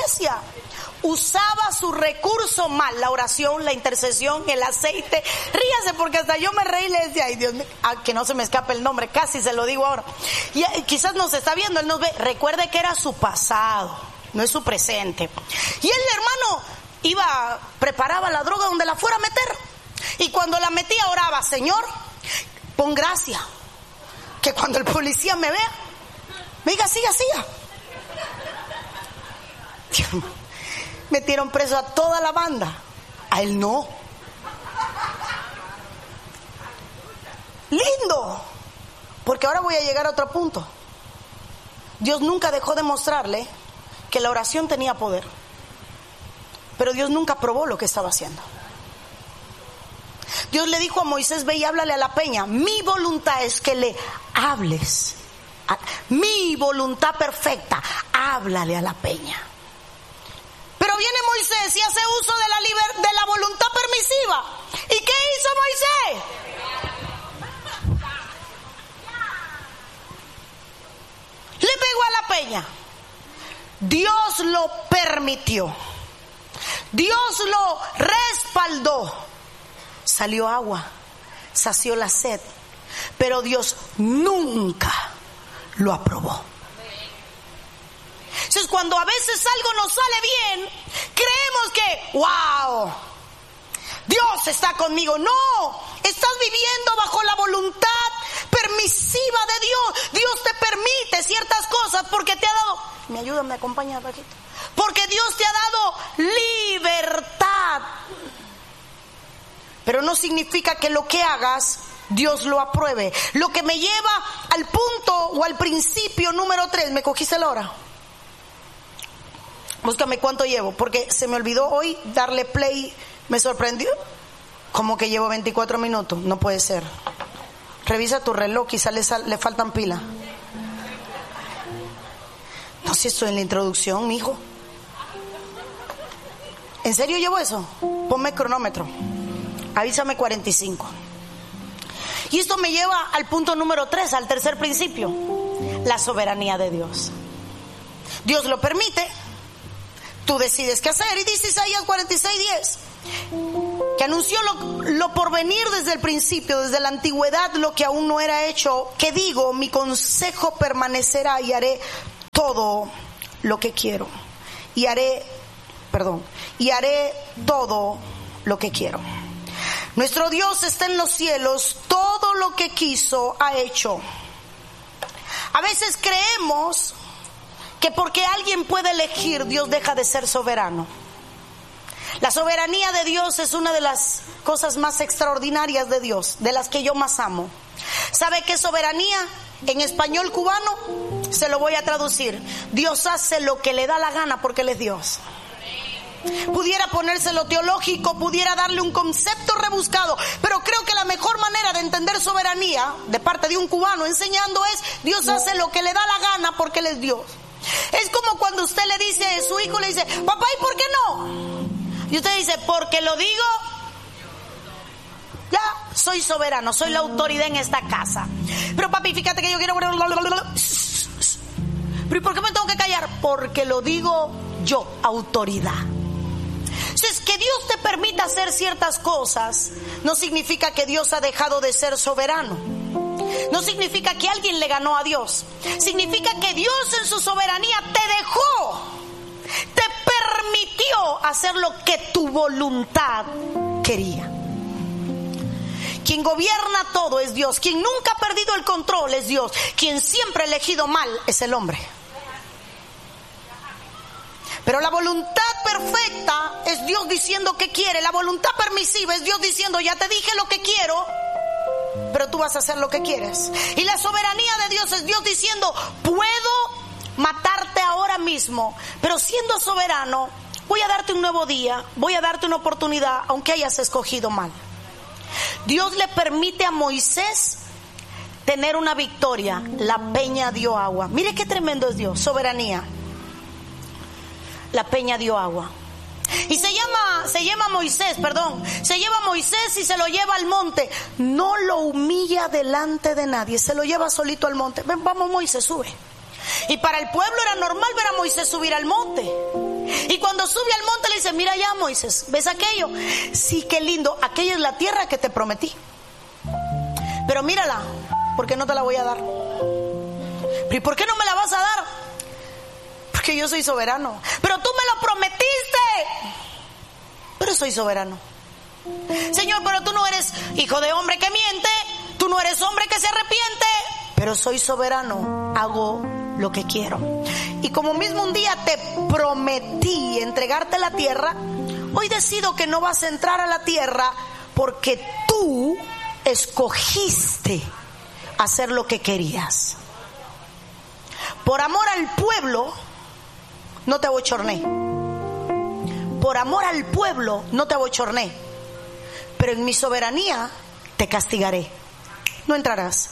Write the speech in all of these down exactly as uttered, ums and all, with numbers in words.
necia. Usaba su recurso mal, la oración, la intercesión, el aceite. Ríase porque hasta yo me reí y le decía, ay Dios mío, ah, que no se me escape el nombre, casi se lo digo ahora. Y eh, quizás nos está viendo, él nos ve. Recuerde que era su pasado, no es su presente. Y el hermano iba, preparaba la droga donde la fuera a meter. Y cuando la metía oraba, Señor, pon gracia, que cuando el policía me vea, me diga, siga, siga. Metieron preso a toda la banda, a él no. Lindo, porque ahora voy a llegar a otro punto. Dios nunca dejó de mostrarle que la oración tenía poder, pero Dios nunca probó lo que estaba haciendo. Dios le dijo a Moisés, ve y háblale a la peña. Mi voluntad es que le hables, mi voluntad perfecta, háblale a la peña. Pero viene Moisés y hace uso de la liber, de la voluntad permisiva. ¿Y qué hizo Moisés? Le pegó a la peña. Dios lo permitió. Dios lo respaldó. Salió agua, sació la sed, pero Dios nunca lo aprobó. Entonces, cuando a veces algo nos sale bien, creemos que, wow, Dios está conmigo. No, estás viviendo bajo la voluntad permisiva de Dios. Dios te permite ciertas cosas porque te ha dado, me ayuda, me acompaña, Paquito, porque Dios te ha dado libertad. Pero no significa que lo que hagas Dios lo apruebe. Lo que me lleva al punto o al principio número tres. ¿Me cogiste la hora? Búscame cuánto llevo, porque se me olvidó hoy darle play. Me sorprendió. Como que llevo veinticuatro minutos. No puede ser. Revisa tu reloj, quizá le, sal, le faltan pila. No sé si estoy en la introducción, mijo. ¿En serio llevo eso? Ponme cronómetro. Avísame cuarenta y cinco. Y esto me lleva al punto número tres, al tercer principio. La soberanía de Dios. Dios lo permite. Tú decides qué hacer. Y dice Isaías cuarenta y seis, diez, que anunció lo, lo por venir desde el principio, desde la antigüedad, lo que aún no era hecho. Que digo, mi consejo permanecerá y haré todo lo que quiero. Y haré, perdón, y haré todo lo que quiero. Nuestro Dios está en los cielos, todo lo que quiso ha hecho. A veces creemos que porque alguien puede elegir, Dios deja de ser soberano. La soberanía de Dios es una de las cosas más extraordinarias de Dios, de las que yo más amo. ¿Sabe qué es soberanía? En español cubano se lo voy a traducir. Dios hace lo que le da la gana porque Él es Dios. Pudiera ponérselo teológico, pudiera darle un concepto rebuscado, pero creo que la mejor manera de entender soberanía de parte de un cubano enseñando es: Dios hace lo que le da la gana porque Él es Dios. Es como cuando usted le dice a su hijo, le dice: papá, ¿y por qué no? Y usted dice: porque lo digo, ya soy soberano, soy la autoridad en esta casa. Pero papi, fíjate que yo quiero... Pero ¿y por qué me tengo que callar? Porque lo digo yo, autoridad. Entonces, que Dios te permita hacer ciertas cosas no significa que Dios ha dejado de ser soberano. No significa que alguien le ganó a Dios. Significa que Dios en su soberanía te dejó, te permitió hacer lo que tu voluntad quería. Quien gobierna todo es Dios. Quien nunca ha perdido el control es Dios. Quien siempre ha elegido mal es el hombre. Pero la voluntad perfecta es Dios diciendo que quiere. La voluntad permisiva es Dios diciendo: ya te dije lo que quiero, pero tú vas a hacer lo que quieres. Y la soberanía de Dios es Dios diciendo: puedo matarte ahora mismo, pero siendo soberano voy a darte un nuevo día, voy a darte una oportunidad aunque hayas escogido mal. Dios le permite a Moisés tener una victoria. La peña dio agua. Mire qué tremendo es Dios, soberanía. La peña dio agua. Y se llama, se llama Moisés, perdón, se lleva a Moisés y se lo lleva al monte. No lo humilla delante de nadie, se lo lleva solito al monte. Ven, vamos Moisés, sube. Y para el pueblo era normal ver a Moisés subir al monte. Y cuando sube al monte le dice: mira ya, Moisés, ¿ves aquello? Sí, qué lindo, aquella es la tierra que te prometí, pero mírala, porque no te la voy a dar. ¿Y por qué no me la vas a dar? Porque yo soy soberano. Pero tú me lo prometiste. Pero soy soberano. Señor, pero tú no eres hijo de hombre que miente, tú no eres hombre que se arrepiente. Pero soy soberano, hago lo que quiero. Y como mismo un día te prometí entregarte la tierra, hoy decido que no vas a entrar a la tierra porque tú escogiste hacer lo que querías. Por amor al pueblo no te abochorné. Por amor al pueblo no te abochorné. Pero en mi soberanía te castigaré. No entrarás.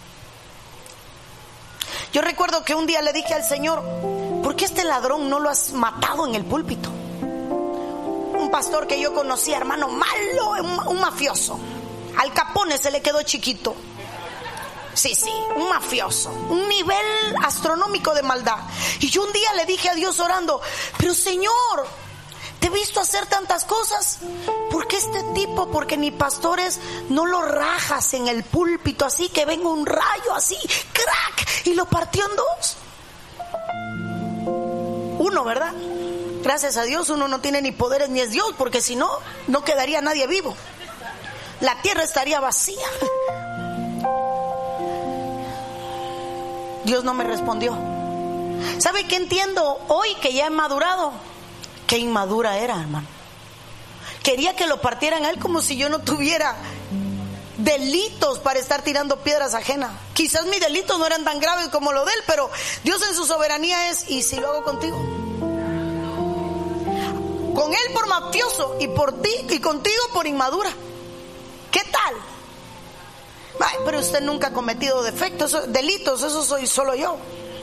Yo recuerdo que un día le dije al Señor: ¿por qué este ladrón no lo has matado en el púlpito? Un pastor que yo conocía, hermano, malo, un, un mafioso. Al Capone se le quedó chiquito. Sí, sí, un mafioso, un nivel astronómico de maldad. Y yo un día le dije a Dios orando: pero Señor, te he visto hacer tantas cosas, ¿por qué este tipo? Porque ni pastores no lo rajas en el púlpito así, que venga un rayo así, crack, y lo partió en dos. Uno, ¿verdad? Gracias a Dios uno no tiene ni poderes ni es Dios, porque si no, no quedaría nadie vivo. La tierra estaría vacía. Dios no me respondió. ¿Sabe qué entiendo hoy que ya he madurado? Qué inmadura era, hermano. Quería que lo partieran a él como si yo no tuviera delitos para estar tirando piedras ajenas. Quizás mis delitos no eran tan graves como lo de él, pero Dios en su soberanía es: ¿y si lo hago contigo? Con él por mafioso y por ti y contigo por inmadura. ¿Qué tal? Ay, pero usted nunca ha cometido defectos, delitos, eso soy solo yo.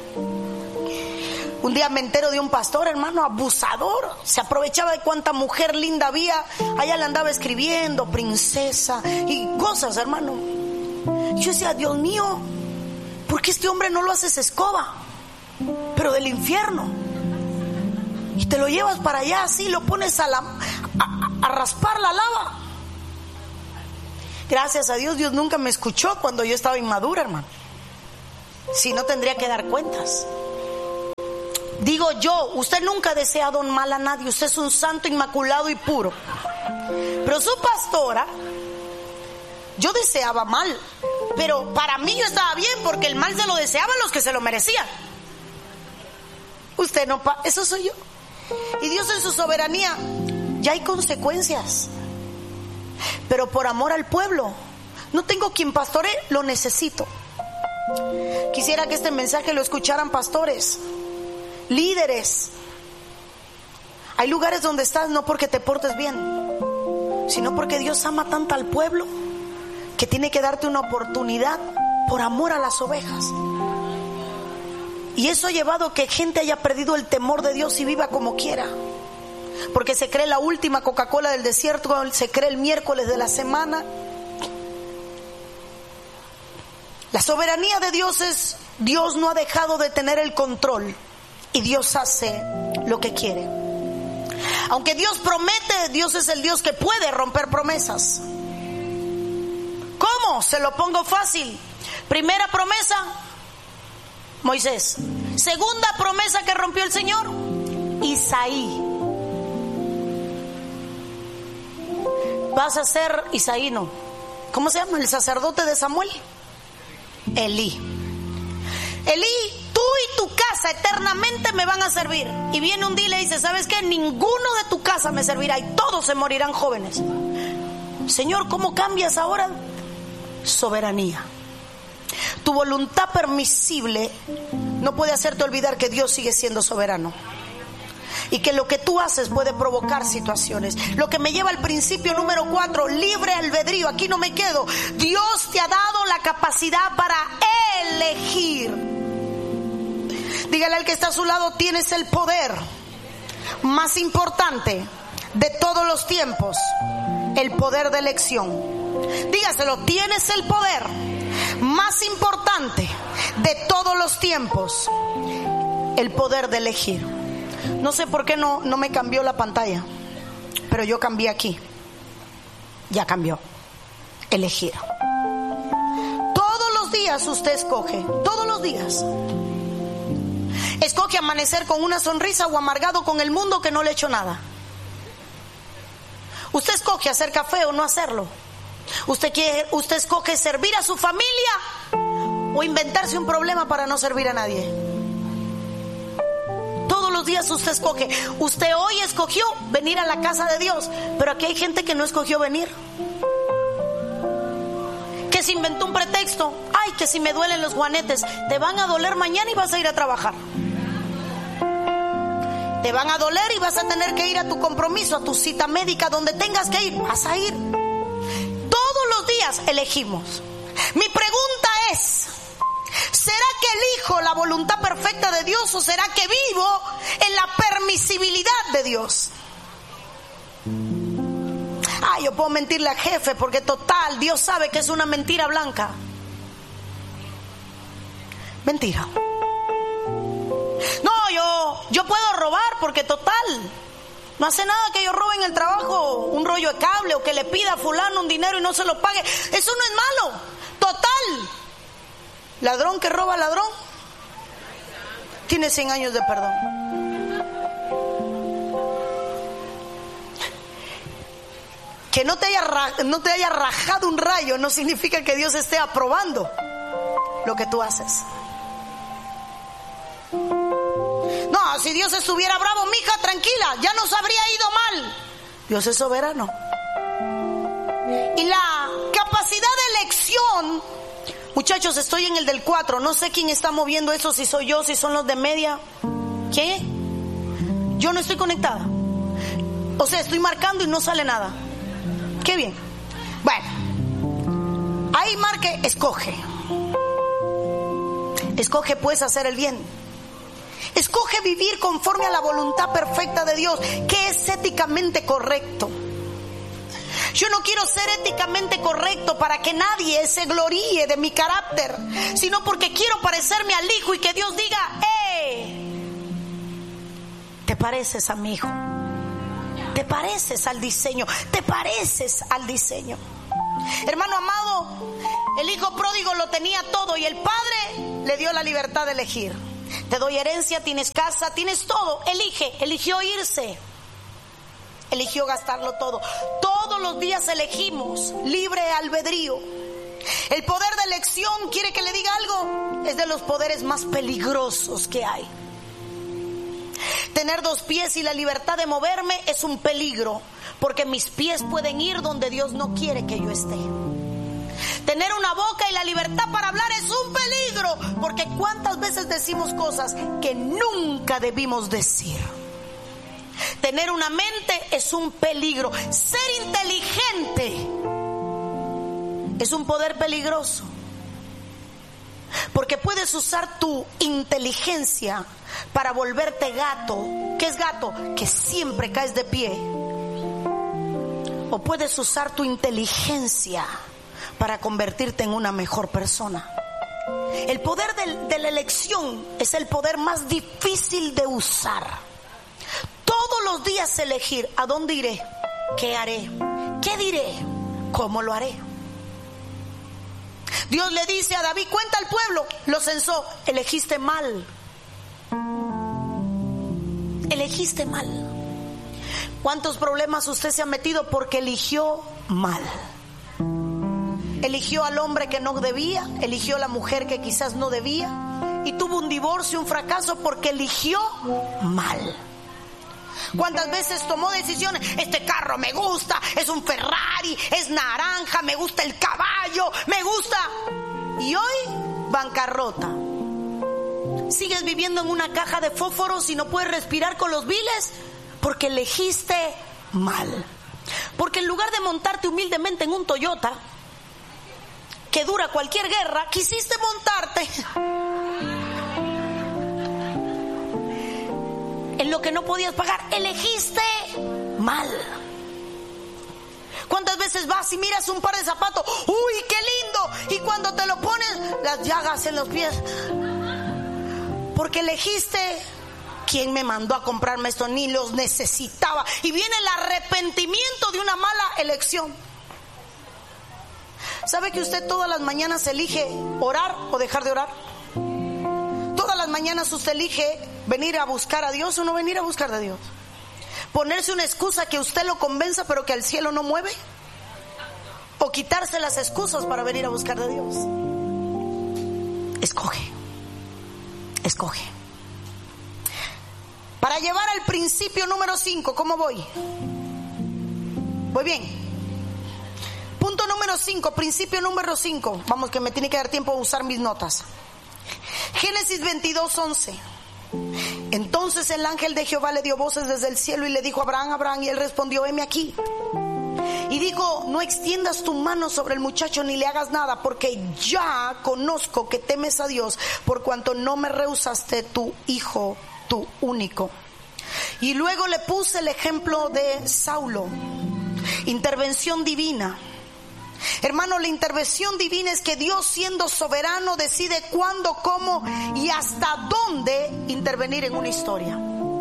Un día me entero de un pastor, hermano, abusador. Se aprovechaba de cuánta mujer linda había. Allá le andaba escribiendo princesa y cosas, hermano. Yo decía: Dios mío, ¿por qué este hombre no lo haces escoba, pero del infierno? Y te lo llevas para allá así, lo pones a, la, a, a raspar la lava. Gracias a Dios, Dios nunca me escuchó cuando yo estaba inmadura, hermano. Si no, tendría que dar cuentas. Digo yo, usted nunca ha deseado un mal a nadie. Usted es un santo inmaculado y puro. Pero su pastora, yo deseaba mal, pero para mí yo estaba bien, porque el mal se lo deseaban los que se lo merecían. Usted no, eso soy yo. Y Dios en su soberanía, ya hay consecuencias. Pero por amor al pueblo, no tengo quien pastoree, lo necesito. Quisiera que este mensaje lo escucharan pastores, líderes. Hay lugares donde estás no porque te portes bien, sino porque Dios ama tanto al pueblo que tiene que darte una oportunidad por amor a las ovejas. Y eso ha llevado a que gente haya perdido el temor de Dios y viva como quiera, porque se cree la última Coca-Cola del desierto, se cree el miércoles de la semana. La soberanía de Dios es: Dios no ha dejado de tener el control y Dios hace lo que quiere. Aunque Dios promete, Dios es el Dios que puede romper promesas. ¿Cómo? Se lo pongo fácil. Primera promesa, Moisés. Segunda promesa que rompió el Señor, Isaí. Vas a ser Isaí, no. ¿Cómo se llama? El sacerdote de Samuel. Elí. Elí, tú y tu casa eternamente me van a servir. Y viene un día y le dice: ¿sabes qué? Ninguno de tu casa me servirá y todos se morirán jóvenes. Señor, ¿cómo cambias ahora? Soberanía. Tu voluntad permisible no puede hacerte olvidar que Dios sigue siendo soberano y que lo que tú haces puede provocar situaciones. Lo que me lleva al principio número cuatro, libre albedrío. Aquí no me quedo. Dios te ha dado la capacidad para elegir. Dígale al que está a su lado: tienes el poder más importante de todos los tiempos, el poder de elección. Dígaselo: tienes el poder más importante de todos los tiempos el poder de elegir. No sé por qué no, no me cambió la pantalla, pero yo cambié aquí. Ya cambió. Elegir. Todos los días usted escoge, todos los días. Escoge amanecer con una sonrisa o amargado con el mundo que no le ha hecho nada. Usted escoge hacer café o no hacerlo. Usted quiere, usted escoge servir a su familia o inventarse un problema para no servir a nadie. Todos los días usted escoge. Usted hoy escogió venir a la casa de Dios, pero aquí hay gente que no escogió venir, que se inventó un pretexto. Ay, que si me duelen los juanetes. Te van a doler mañana y vas a ir a trabajar. Te van a doler y vas a tener que ir a tu compromiso, a tu cita médica, donde tengas que ir, vas a ir. Todos los días elegimos. Mi pregunta es: ¿será que elijo la voluntad perfecta de Dios o será que vivo en la permisibilidad de Dios? Ah, yo puedo mentirle al jefe porque total, Dios sabe que es una mentira blanca. Mentira. No, yo, yo puedo robar porque total, no hace nada que yo robe en el trabajo un rollo de cable o que le pida a fulano un dinero y no se lo pague. Eso no es malo. Total, ladrón que roba ladrón tiene cien años de perdón. Que no te haya, no te haya rajado un rayo no significa que Dios esté aprobando lo que tú haces. No, si Dios estuviera bravo, mija, tranquila, ya nos habría ido mal. Dios es soberano. Y la capacidad de elección, muchachos, estoy en el del cuatro, no sé quién está moviendo eso, si soy yo, si son los de media. ¿Qué? Yo no estoy conectada. O sea, estoy marcando y no sale nada. Qué bien. Bueno, ahí marque, escoge. Escoge pues hacer el bien. Escoge vivir conforme a la voluntad perfecta de Dios, que es éticamente correcto. Yo no quiero ser éticamente correcto para que nadie se gloríe de mi carácter, sino porque quiero parecerme al Hijo y que Dios diga: ¡eh! Te pareces a mi Hijo, te pareces al diseño, te pareces al diseño. Hermano amado, el hijo pródigo lo tenía todo y el padre le dio la libertad de elegir. Te doy herencia, tienes casa, tienes todo. Elige, eligió irse. Eligió gastarlo todo. Todos los días elegimos, libre albedrío. El poder de elección, ¿quiere que le diga algo? Es de los poderes más peligrosos que hay. Tener dos pies y la libertad de moverme es un peligro, porque mis pies pueden ir donde Dios no quiere que yo esté. Tener una boca y la libertad para hablar es un peligro, porque cuántas veces decimos cosas que nunca debimos decir. Tener una mente es un peligro. Ser inteligente es un poder peligroso, porque puedes usar tu inteligencia para volverte gato. ¿Qué es gato? Que siempre caes de pie. O puedes usar tu inteligencia para convertirte en una mejor persona. El poder de, de la elección es el poder más difícil de usar. Todos los días elegir a dónde iré, qué haré, qué diré, cómo lo haré. Dios le dice a David: cuenta al pueblo, lo censó. Elegiste mal. Elegiste mal. ¿Cuántos problemas usted se ha metido porque eligió mal? Eligió al hombre que no debía, eligió a la mujer que quizás no debía, y tuvo un divorcio, un fracaso porque eligió mal. ¿Cuántas veces tomó decisiones? Este carro me gusta, es un Ferrari, es naranja, me gusta el caballo, me gusta. Y hoy, bancarrota. Sigues viviendo en una caja de fósforos y no puedes respirar con los viles porque elegiste mal. Porque en lugar de montarte humildemente en un Toyota que dura cualquier guerra, quisiste montarte en lo que no podías pagar. Elegiste mal. ¿Cuántas veces vas y miras un par de zapatos? ¡Uy, qué lindo! Y cuando te lo pones, las llagas en los pies. Porque elegiste... ¿Quién me mandó a comprarme esto? Ni los necesitaba. Y viene el arrepentimiento de una mala elección. ¿Sabe que usted todas las mañanas elige orar o dejar de orar? Todas las mañanas usted elige venir a buscar a Dios o no venir a buscar a Dios. Ponerse una excusa que usted lo convenza pero que al cielo no mueve. O quitarse las excusas para venir a buscar a Dios. Escoge. Escoge. Para llevar al principio número cinco, ¿cómo voy? Voy bien. Punto número cinco, principio número cinco. Vamos, que me tiene que dar tiempo a usar mis notas. Génesis veintidós, once. Entonces el ángel de Jehová le dio voces desde el cielo y le dijo: Abraham, Abraham, y él respondió: heme aquí. Y dijo: no extiendas tu mano sobre el muchacho ni le hagas nada, porque ya conozco que temes a Dios, por cuanto no me rehusaste tu hijo, tu único. Y luego le puse el ejemplo de Saulo. Intervención divina. Hermano, la intervención divina es que Dios, siendo soberano, decide cuándo, cómo y hasta dónde intervenir en una historia.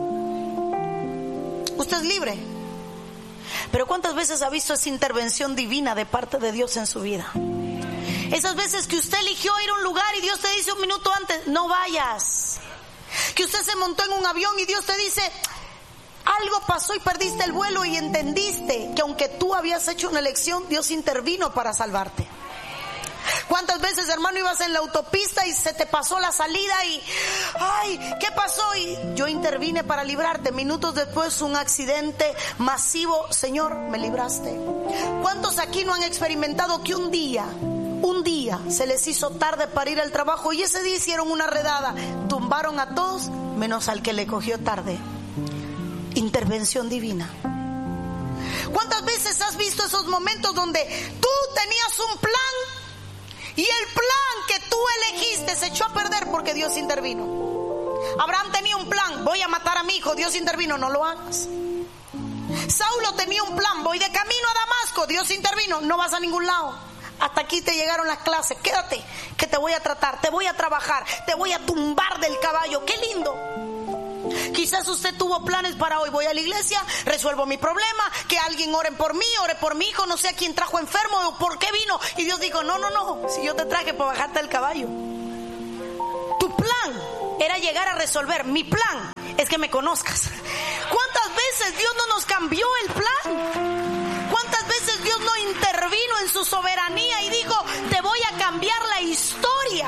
Usted es libre. Pero ¿cuántas veces ha visto esa intervención divina de parte de Dios en su vida? Esas veces que usted eligió ir a un lugar y Dios te dice un minuto antes: no vayas. Que usted se montó en un avión y Dios te dice: algo pasó y perdiste el vuelo, y entendiste que aunque tú habías hecho una elección, Dios intervino para salvarte. ¿Cuántas veces, hermano, ibas en la autopista y se te pasó la salida y ay, ¿qué pasó? Y yo intervine para librarte. Minutos después, un accidente masivo. Señor, me libraste. ¿Cuántos aquí no han experimentado que un día Un día se les hizo tarde para ir al trabajo y ese día hicieron una redada, tumbaron a todos menos al que le cogió tarde? Intervención divina. ¿Cuántas veces has visto esos momentos donde tú tenías un plan y el plan que tú elegiste se echó a perder porque Dios intervino? Abraham tenía un plan: voy a matar a mi hijo. Dios intervino: no lo hagas. Saulo tenía un plan: voy de camino a Damasco. Dios intervino: no vas a ningún lado. Hasta aquí te llegaron las clases, quédate, que te voy a tratar, te voy a trabajar, te voy a tumbar del caballo. ¡Qué lindo! Quizás usted tuvo planes para hoy: voy a la iglesia, resuelvo mi problema, que alguien ore por mí, ore por mi hijo, no sé a quién trajo enfermo o por qué vino. Y Dios dijo: no, no, no, si yo te traje para bajarte del caballo. Tu plan era llegar a resolver. Mi plan es que me conozcas. ¿Cuántas veces Dios no nos cambió el plan? ¿Cuántas veces Dios no intervino en su soberanía y dijo: te voy a cambiar la historia?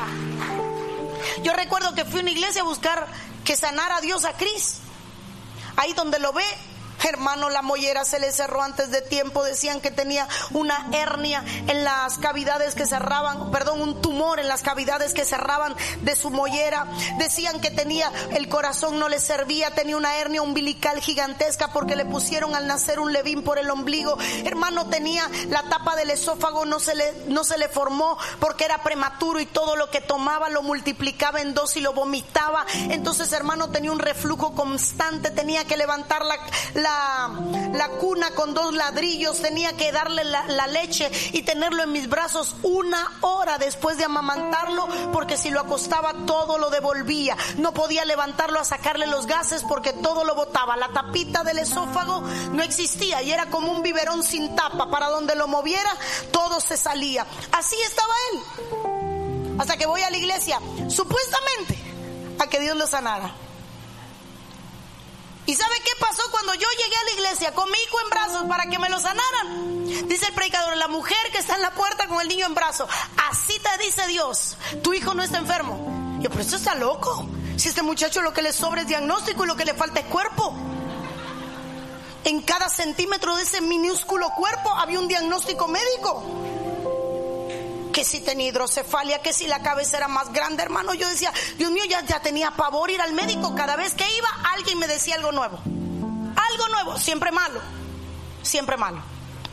Yo recuerdo que fui a una iglesia a buscar que sanara a Dios a Cris. Ahí donde lo ve, hermano, la mollera se le cerró antes de tiempo. Decían que tenía una hernia en las cavidades que cerraban, perdón, un tumor en las cavidades que cerraban de su mollera. Decían que tenía, el corazón no le servía, tenía una hernia umbilical gigantesca porque le pusieron al nacer un levín por el ombligo. Hermano, tenía la tapa del esófago, no se le, no se le formó porque era prematuro y todo lo que tomaba lo multiplicaba en dos y lo vomitaba. Entonces, hermano, tenía un reflujo constante, tenía que levantar la, la La, la cuna con dos ladrillos, tenía que darle la, la leche y tenerlo en mis brazos una hora después de amamantarlo, porque si lo acostaba todo lo devolvía. No podía levantarlo a sacarle los gases porque todo lo botaba. La tapita del esófago no existía y era como un biberón sin tapa. Para donde lo moviera todo se salía. Así estaba él, hasta que voy a la iglesia supuestamente a que Dios lo sanara. ¿Y sabe qué pasó cuando yo llegué a la iglesia con mi hijo en brazos para que me lo sanaran? Dice el predicador: la mujer que está en la puerta con el niño en brazos, así te dice Dios, tu hijo no está enfermo. Yo, pero esto está loco. Si este muchacho lo que le sobra es diagnóstico y lo que le falta es cuerpo. En cada centímetro de ese minúsculo cuerpo había un diagnóstico médico. Que si tenía hidrocefalia, que si la cabeza era más grande, hermano. Yo decía: Dios mío, ya, ya tenía pavor ir al médico. Cada vez que iba, alguien me decía algo nuevo. Algo nuevo, siempre malo. Siempre malo.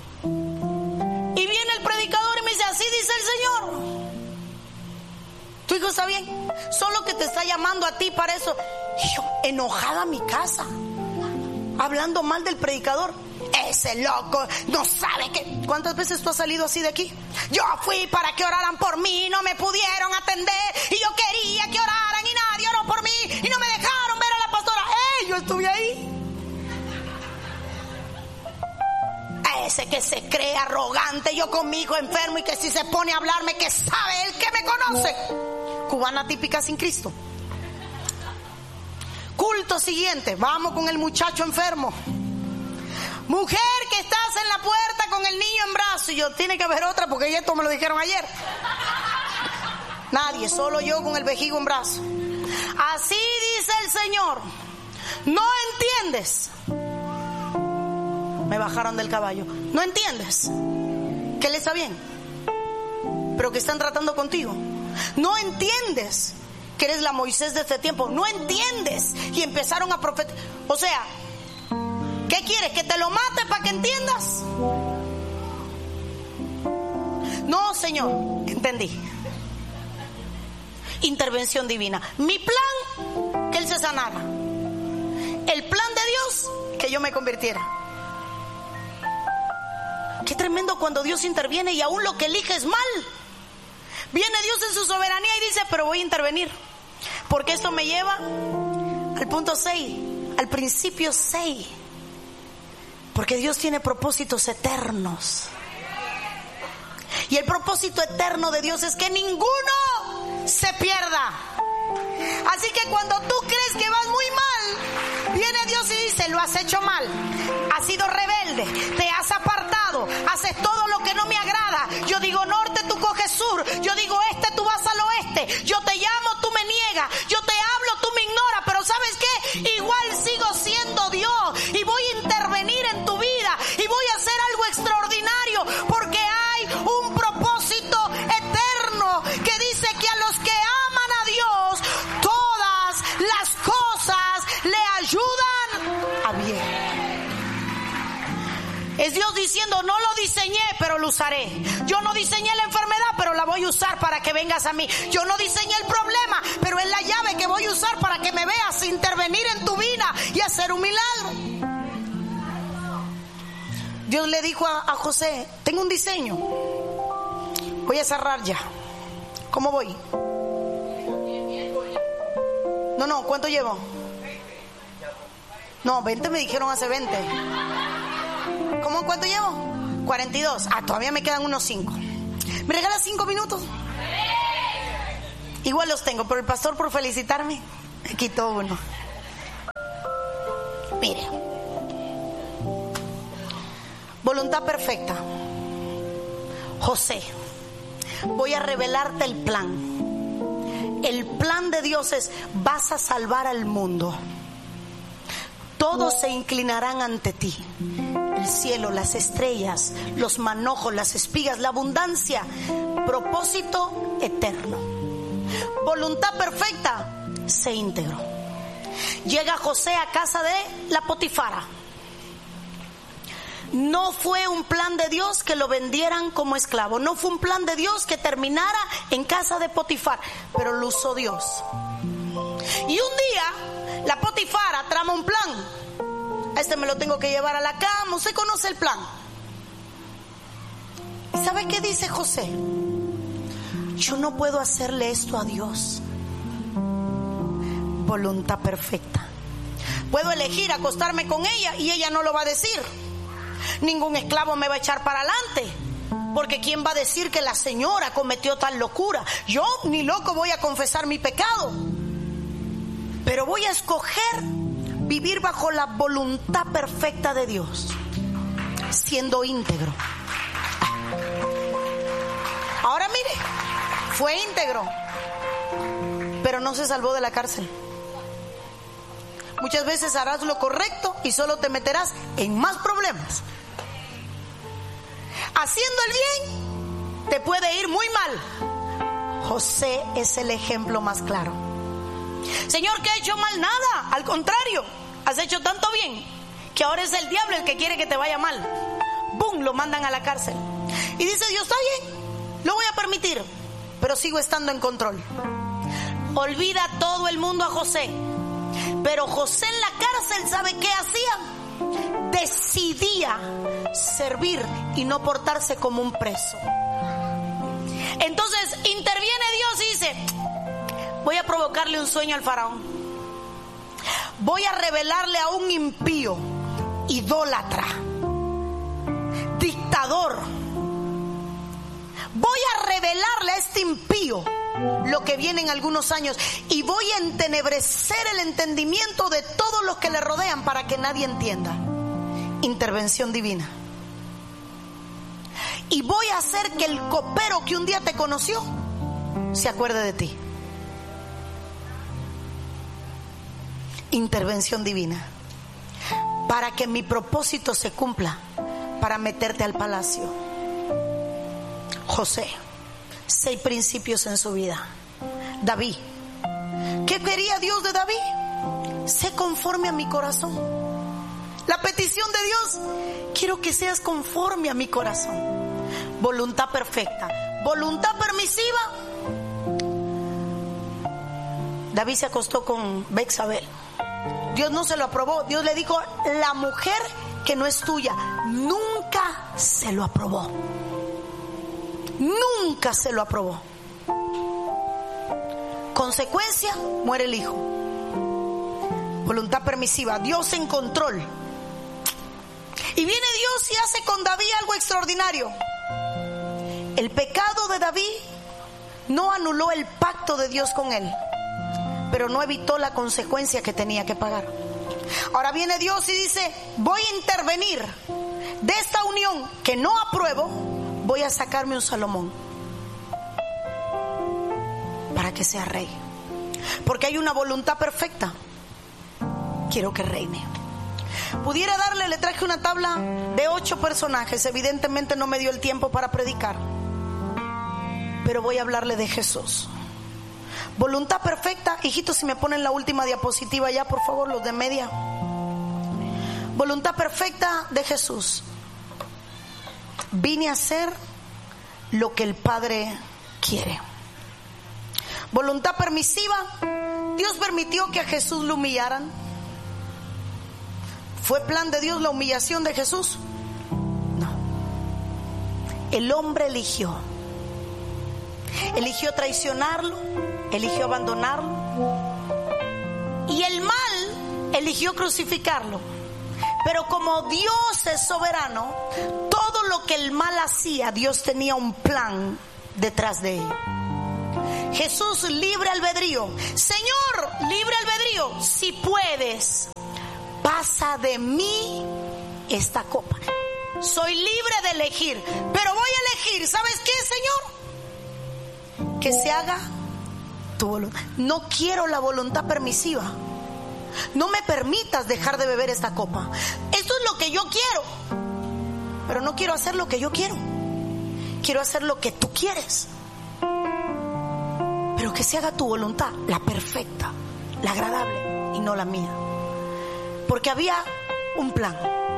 Y viene el predicador y me dice: así dice el Señor, tu hijo está bien, solo que te está llamando a ti para eso. Y yo, enojada a mi casa, hablando mal del predicador. ese loco no sabe que... ¿Cuántas veces tú has salido así de aquí? Yo fui para que oraran por mí, no me pudieron atender y yo quería que oraran y nadie oró por mí y no me dejaron ver a la pastora. ¡Ey! Yo estuve ahí. Ese que se cree arrogante, yo con mi hijo enfermo, y que si se pone a hablarme, que sabe él que me conoce. Cubana típica sin Cristo. Culto siguiente, vamos con el muchacho enfermo. Mujer que estás en la puerta con el niño en brazo. Y yo, tiene que haber otra porque esto me lo dijeron ayer. Nadie, solo yo con el vejigo en brazo. Así dice el Señor. ¿No entiendes? Me bajaron del caballo. ¿No entiendes que él está bien, pero que están tratando contigo? ¿No entiendes que eres la Moisés de este tiempo? ¿No entiendes? Y empezaron a profetizar. O sea, ¿qué quieres? ¿Que te lo mate para que entiendas? No, Señor, entendí. Intervención divina. Mi plan, que él se sanara. El plan de Dios, que yo me convirtiera. Qué tremendo cuando Dios interviene y aún lo que elige es mal. Viene Dios en su soberanía y dice, pero voy a intervenir. Porque esto me lleva al punto seis, al principio seis. Porque Dios tiene propósitos eternos. Y el propósito eterno de Dios es que ninguno se pierda. Así que cuando tú crees que vas muy mal, viene Dios y dice, lo has hecho mal, has sido rebelde, te has apartado, haces todo lo que no me agrada. Yo digo norte, tú coges sur. Yo digo este, tú vas al oeste. Yo te llamo, tú me niegas. Yo te hablo, tú me ignoras. Pero ¿sabes qué? Igual sigo siendo Dios y voy a intervenir en tu vida y voy a hacer algo extraordinario, porque hay un propósito eterno que dice que a los que aman a Dios, todas las cosas le ayudan a bien. Es Dios diciendo, no lo diseñé, pero lo usaré. Yo no diseñé la enfermedad, pero la voy a usar para que vengas a mí. Yo no diseñé el problema, pero es la llave que voy a usar para que me veas intervenir en tu vida y hacer un milagro. Dios le dijo a, a José, tengo un diseño. Voy a cerrar ya. ¿Cómo voy? No, no, ¿cuánto llevo? No, veinte me dijeron hace veinte. ¿Cómo cuánto llevo? cuarenta y dos. Ah, todavía me quedan unos cinco. ¿Me regalas cinco minutos? Igual los tengo, pero el pastor, por felicitarme, me quitó uno. Mire, voluntad perfecta. José, voy a revelarte el plan. El plan de Dios es, vas a salvar al mundo. Todos se inclinarán ante ti. El cielo, las estrellas, los manojos, las espigas, la abundancia. Propósito eterno. Voluntad perfecta, se íntegro. Llega José a casa de la Potifara. No fue un plan de Dios que lo vendieran como esclavo. No fue un plan de Dios que terminara en casa de Potifar, pero lo usó Dios. Y un día la Potifara trama un plan. Este me lo tengo que llevar a la cama. Usted conoce el plan. ¿Y sabe qué dice José? Yo no puedo hacerle esto a Dios. Voluntad perfecta. Puedo elegir acostarme con ella y ella no lo va a decir. Ningún esclavo me va a echar para adelante, porque ¿quién va a decir que la señora cometió tal locura? Yo ni loco voy a confesar mi pecado, pero voy a escoger vivir bajo la voluntad perfecta de Dios, siendo íntegro. Ahora mire, fue íntegro, pero no se salvó de la cárcel. Muchas veces harás lo correcto y solo te meterás en más problemas. Haciendo el bien te puede ir muy mal. José es el ejemplo más claro. Señor, ¿qué ha hecho mal? Nada, al contrario, has hecho tanto bien que ahora es el diablo el que quiere que te vaya mal. ¡Bum! Lo mandan a la cárcel. Y dice Dios, está bien, lo voy a permitir, pero sigo estando en control. Olvida todo el mundo a José. Pero José en la cárcel, ¿sabe qué hacía? decidía servir y no portarse como un preso. Entonces interviene Dios y dice: voy a provocarle un sueño al faraón. Voy a revelarle a un impío, idólatra, dictador. Voy a revelarle a este impío lo que viene en algunos años, y voy a entenebrecer el entendimiento de todos los que le rodean para que nadie entienda. Intervención divina. Y voy a hacer que el copero que un día te conoció se acuerde de ti. Intervención divina. Para que mi propósito se cumpla, para meterte al palacio. José, seis principios en su vida. David, ¿qué quería Dios de David? Sé conforme a mi corazón. La petición de Dios: quiero que seas conforme a mi corazón. Voluntad perfecta, voluntad permisiva. David se acostó con Betsabé. Dios no se lo aprobó. Dios le dijo: la mujer que no es tuya. Nunca se lo aprobó. Nunca se lo aprobó. Consecuencia: muere el hijo. Voluntad permisiva, Dios en control. Y viene Dios y hace con David algo extraordinario. El pecado de David no anuló el pacto de Dios con él, pero no evitó la consecuencia que tenía que pagar. Ahora viene Dios y dice: voy a intervenir. De esta unión que no apruebo, voy a sacarme un Salomón para que sea rey. Porque hay una voluntad perfecta. Quiero que reine. Pudiera darle, le traje una tabla de ocho personajes. Evidentemente no me dio el tiempo para predicar, pero voy a hablarle de Jesús. Voluntad perfecta. Hijitos, si me ponen la última diapositiva ya, por favor, los de media. Voluntad perfecta de Jesús. Vine a hacer lo que el Padre quiere. Voluntad permisiva. Dios permitió que a Jesús lo humillaran. ¿Fue plan de Dios la humillación de Jesús? No. El hombre eligió. Eligió traicionarlo, eligió abandonarlo, y el mal eligió crucificarlo. Pero como Dios es soberano, todo lo que el mal hacía, Dios tenía un plan detrás de ello. Jesús, libre albedrío. Señor, libre albedrío. Si puedes, pasa de mí esta copa. Soy libre de elegir, pero voy a elegir, ¿sabes qué, Señor? Que se haga tu voluntad. No quiero la voluntad permisiva. No me permitas dejar de beber esta copa. Esto es lo que yo quiero, pero no quiero hacer lo que yo quiero. Quiero hacer lo que tú quieres. Pero que se haga tu voluntad, la perfecta, la agradable, y no la mía. Porque había un plan.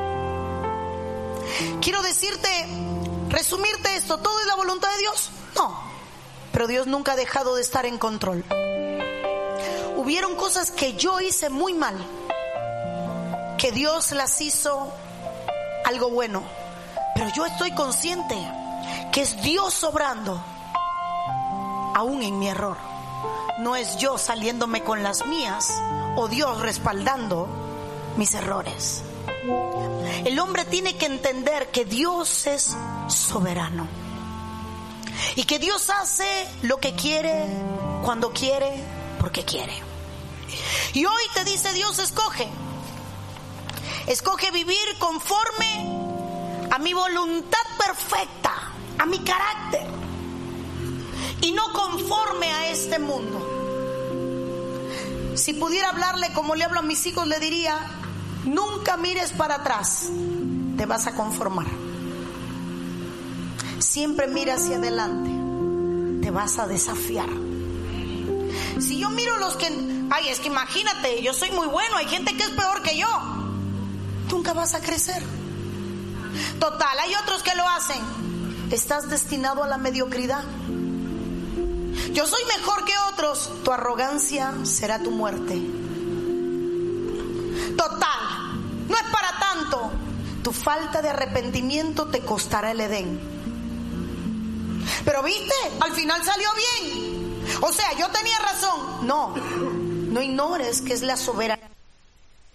Quiero decirte, resumirte esto: ¿todo es la voluntad de Dios? No. Pero Dios nunca ha dejado de estar en control. Hubieron cosas que yo hice muy mal, que Dios las hizo algo bueno. Pero yo estoy consciente que es Dios obrando aún en mi error. No es yo saliéndome con las mías o Dios respaldando mis errores. El hombre tiene que entender que Dios es soberano y que Dios hace lo que quiere, cuando quiere, porque quiere. Y hoy te dice Dios: escoge. Escoge vivir conforme a mi voluntad perfecta, a mi carácter, y no conforme a este mundo. Si pudiera hablarle como le hablo a mis hijos, le diría: nunca mires para atrás, te vas a conformar. Siempre mira hacia adelante, te vas a desafiar. Si yo miro los que, ay, es que imagínate, yo soy muy bueno, hay gente que es peor que yo, nunca vas a crecer. Total, hay otros que lo hacen. Estás destinado a la mediocridad. Yo soy mejor que otros. Tu arrogancia será tu muerte. Total, no es para tanto. tu falta de arrepentimiento te costará el Edén. Pero viste, al final salió bien. O sea, yo tenía razón. No, no ignores que es la soberanía